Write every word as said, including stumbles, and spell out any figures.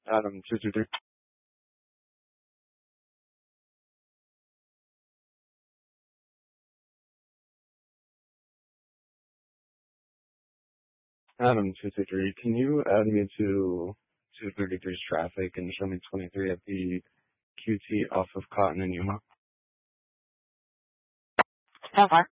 Adam, two two three. Adam, two two three. Can you add me to two thirty-three's traffic and show me twenty-three at the Q T off of Cotton and Yuma? So far.